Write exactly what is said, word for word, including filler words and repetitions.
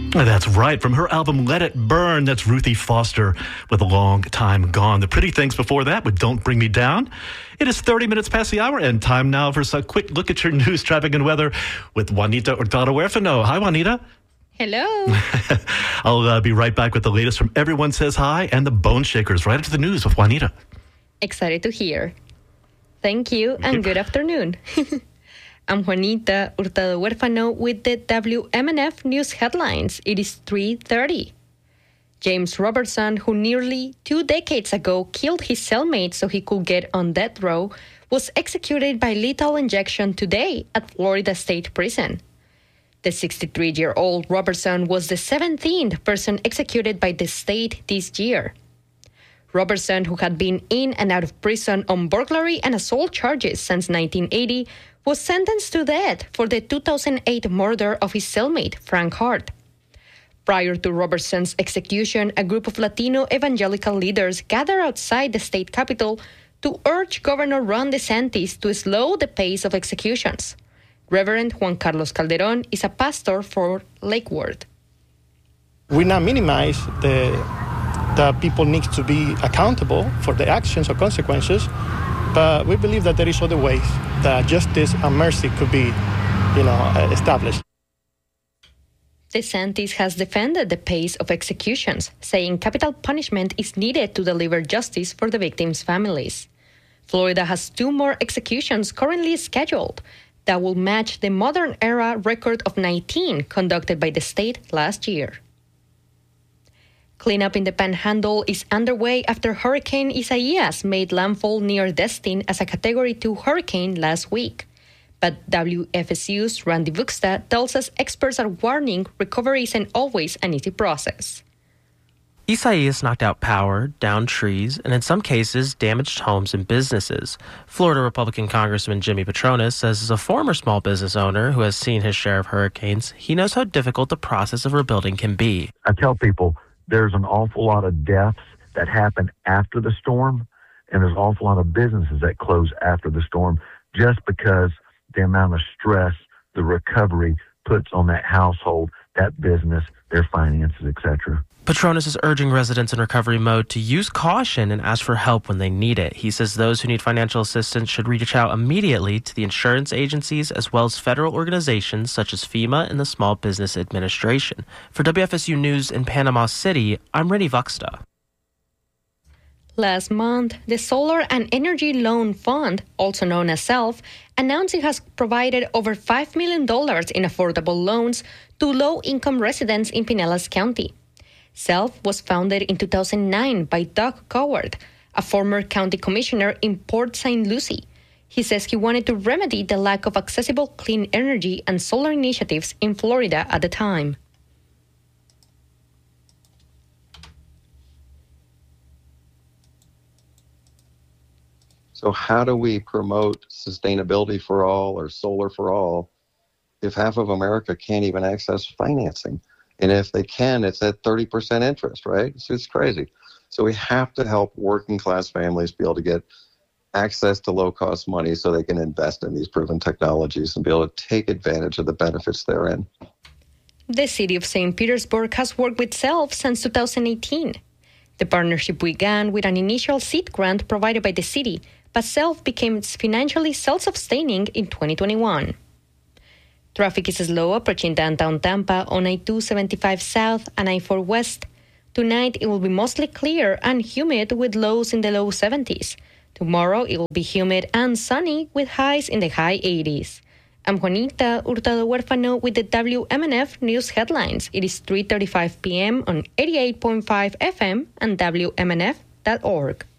That's right. From her album Let It Burn, that's Ruthie Foster with A Long Time Gone. The Pretty Things before that with Don't Bring Me Down. It is thirty minutes past the hour, and time now for a quick look at your news, traffic, and weather with Juanita Hurtado-Huerfano. Hi, Juanita. Hello. I'll uh, be right back with the latest from Everyone Says Hi and the Bone Shakers right after the news with Juanita. Excited to hear. Thank you, and good afternoon. I'm Juanita Hurtado-Huerfano with the W M N F News headlines. It is three thirty. James Robertson, who nearly two decades ago killed his cellmate so he could get on death row, was executed by lethal injection today at Florida State Prison. The sixty-three-year-old Robertson was the seventeenth person executed by the state this year. Robertson, who had been in and out of prison on burglary and assault charges since nineteen eighty, was sentenced to death for the two thousand eight murder of his cellmate, Frank Hart. Prior to Robertson's execution, a group of Latino evangelical leaders gathered outside the state capitol to urge Governor Ron DeSantis to slow the pace of executions. Reverend Juan Carlos Calderon is a pastor for Lake Worth. We not minimize the that people need to be accountable for the actions or consequences, but we believe that there is other ways that justice and mercy could be, you know, established. DeSantis has defended the pace of executions, saying capital punishment is needed to deliver justice for the victims' families. Florida has two more executions currently scheduled that will match the modern-era record of nineteen conducted by the state last year. Cleanup in the Panhandle is underway after Hurricane Isaias made landfall near Destin as a Category two hurricane last week. But W F S U's Randy Vuxta tells us experts are warning recovery isn't always an easy process. Isaias knocked out power, downed trees, and in some cases damaged homes and businesses. Florida Republican Congressman Jimmy Patronis says as a former small business owner who has seen his share of hurricanes, he knows how difficult the process of rebuilding can be. I tell people there's an awful lot of deaths that happen after the storm, and there's an awful lot of businesses that close after the storm just because the amount of stress the recovery puts on that household, that business, their finances, et cetera. Patronis is urging residents in recovery mode to use caution and ask for help when they need it. He says those who need financial assistance should reach out immediately to the insurance agencies as well as federal organizations such as FEMA and the Small Business Administration. For W F S U News in Panama City, I'm Renny Vuxta. Last month, the Solar and Energy Loan Fund, also known as SELF, announced it has provided over five million dollars in affordable loans to low-income residents in Pinellas County. SELF was founded in two thousand nine by Doug Coward, a former county commissioner in Port Saint Lucie. He says he wanted to remedy the lack of accessible clean energy and solar initiatives in Florida at the time. So how do we promote sustainability for all or solar for all if half of America can't even access financing? And if they can, it's at thirty percent interest, right? So it's crazy. So we have to help working class families be able to get access to low cost money so they can invest in these proven technologies and be able to take advantage of the benefits therein. The city of Saint Petersburg has worked with SELF since two thousand eighteen. The partnership began with an initial seed grant provided by the city, but SELF became financially self-sustaining in twenty twenty-one. Traffic is slow approaching downtown Tampa on I two seventy-five South and I four West. Tonight, it will be mostly clear and humid with lows in the low seventies. Tomorrow, it will be humid and sunny with highs in the high eighties. I'm Juanita Hurtado-Huerfano with the W M N F News headlines. It is three thirty-five p.m. on eighty-eight point five F M and W M N F dot org.